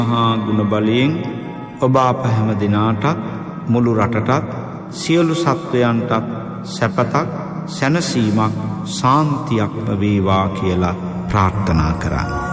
මහා ගුණ බලයෙන් ඔබ අප හැම දිනාටත් මුළු රටටත් සියලු සත්වයන්ටත් සැපතක් සැනසීමක් සාන්තියක්ම වේවා කියලා ප්‍රාර්ථනා කරන්න.